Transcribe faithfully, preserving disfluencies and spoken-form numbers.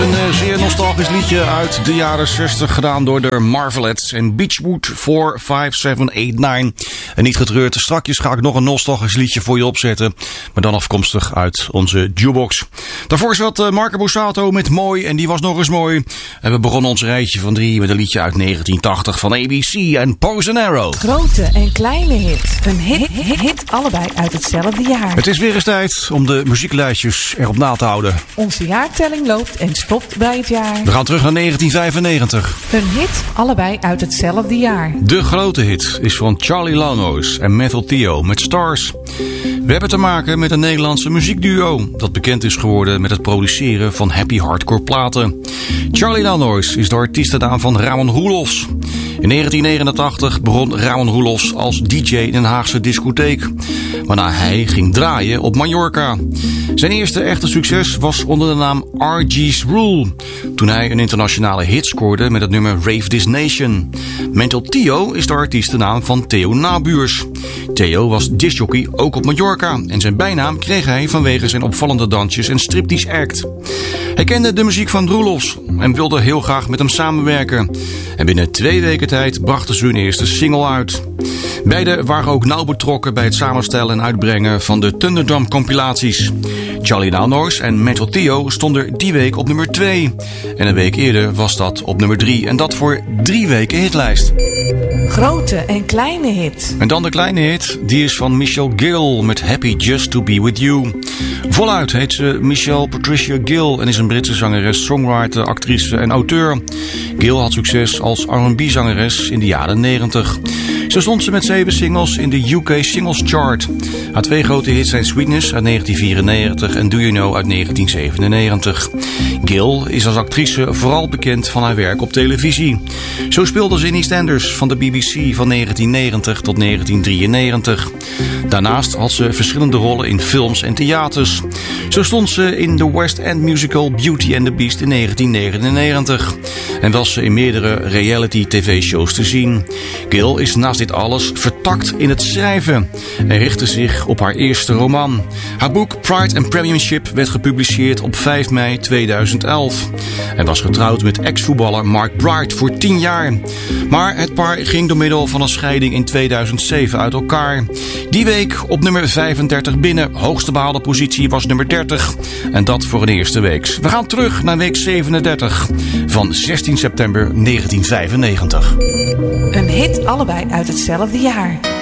Een uh, zeer nostalgisch liedje uit de jaren zestig, gedaan door de Marvelettes en Beachwood vier vijf zeven acht negen. En niet getreurd, strakjes ga ik nog een nostalgisch liedje voor je opzetten, maar dan afkomstig uit onze jukebox. Daarvoor zat uh, Marco Borsato met Mooi, en die was nog eens mooi. En we begonnen ons rijtje van drie met een liedje uit negentien tachtig van A B C en Pose and Arrow. Grote en kleine hit. Een hit, hit, hit, allebei uit hetzelfde jaar. Het is weer eens tijd om de muzieklijstjes erop na te houden. Onze jaartelling loopt en stopt bij het jaar. We gaan terug naar negentien vijfennegentig. Een hit, allebei uit hetzelfde jaar. De grote hit is van Charlie Lanois en Method Theo met Stars. We hebben te maken met een Nederlandse muziekduo dat bekend is geworden met het produceren van happy hardcore platen. Charlie Lanois is de artiestennaam van Ramon Roelofs. In negentien negenentachtig begon Ramon Roelofs als D J in een Haagse discotheek, waarna hij ging draaien op Mallorca. Zijn eerste echte succes was onder de naam R G's Rule, toen hij een internationale hit scoorde met het nummer Rave This Nation. Mental Theo is de artiestennaam van Theo Nabuurs. Theo was discjockey ook op Mallorca en zijn bijnaam kreeg hij vanwege zijn opvallende dansjes en striptease act. Hij kende de muziek van Roelofs en wilde heel graag met hem samenwerken. En binnen twee weken tijd brachten ze hun eerste single uit. Beiden waren ook nauw betrokken bij het samenstellen en uitbrengen van de Thunderdrum compilaties. Charlie Lanois en Mental Theo stonden die week op nummer twee. En een week eerder was dat op nummer drie. En dat voor drie weken hitlijst. Grote en kleine hit. En dan de kleine hit, die is van Michelle Gill met Happy Just To Be With You. Voluit heet ze Michelle Patricia Gill en is een Britse zangeres, songwriter, actrice en auteur. Gill had succes als R en B-zangeres in de jaren negentig. Zo stond ze met zeven singles in de U K Singles Chart. Haar twee grote hits zijn Sweetness uit negentien vierennegentig en Do You Know uit negentien zevenennegentig. Gill is als actrice vooral bekend van haar werk op televisie. Zo speelde ze in EastEnders van de B B C van negentien negentig tot negentien drieënnegentig. Daarnaast had ze verschillende rollen in films en theaters. Zo stond ze in de West End musical Beauty and the Beast in negentien negenennegentig. En was ze in meerdere reality tv-shows te zien. Gill is naast dit alles vertakt in het schrijven en richtte zich op haar eerste roman. Haar boek Pride and Premiership werd gepubliceerd op vijf mei tweeduizend elf. En was getrouwd met ex-voetballer Mark Bright voor tien jaar. Maar het paar ging door middel van een scheiding in tweeduizend zeven uit elkaar. Die week op nummer vijfendertig binnen. Hoogste behaalde positie was nummer dertig. En dat voor een eerste week. We gaan terug naar week zevenendertig van zestien september negentien vijfennegentig. Een hit, allebei uit hetzelfde jaar.